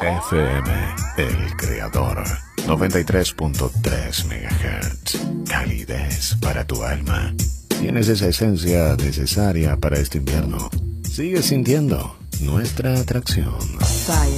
FM, El Creador. 93.3 MHz. Calidez para tu alma. Tienes esa esencia necesaria para este invierno. Sigue sintiendo nuestra atracción.